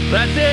That's it.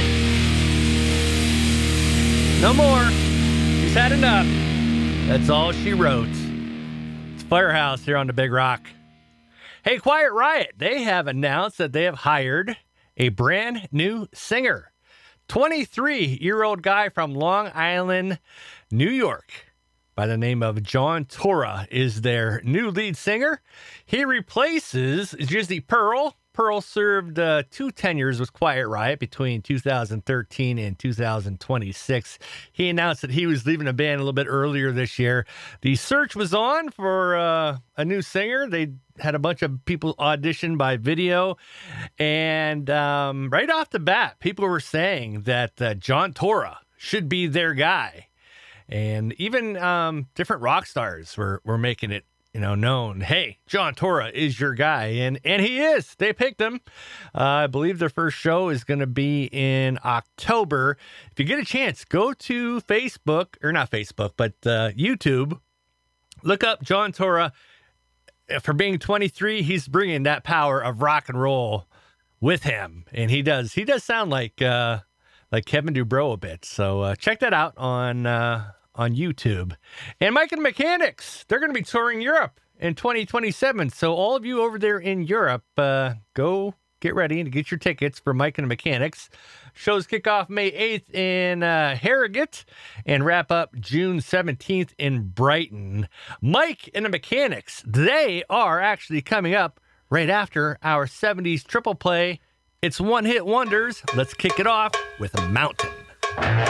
No more. She's had enough. That's all she wrote. It's Firehouse here on the Big Rock. Hey, Quiet Riot, they have announced that they have hired a brand new singer. 23-year-old guy from Long Island, New York, by the name of John Tora, is their new lead singer. He replaces Jizzy Pearl. Pearl served 2 tenures with Quiet Riot between 2013 and 2026. He announced that he was leaving the band a little bit earlier this year. The search was on for a new singer. They had a bunch of people audition by video. And right off the bat, people were saying that John Tora should be their guy. And even different rock stars were making it known, hey, John Tora is your guy. And he is. They picked him. I believe their first show is going to be in October. If you get a chance, go to Facebook, or not Facebook, but YouTube. Look up John Tora. For being 23, he's bringing that power of rock and roll with him. And he does sound like Kevin Dubrow a bit. So check that out on YouTube. And Mike and the Mechanics, they're going to be touring Europe in 2027. So all of you over there in Europe, go get ready to get your tickets for Mike and the Mechanics. Shows kick off May 8th in Harrogate and wrap up June 17th in Brighton. Mike and the Mechanics, they are actually coming up right after our 70s triple play. It's one hit wonders. Let's kick it off with a Mountain.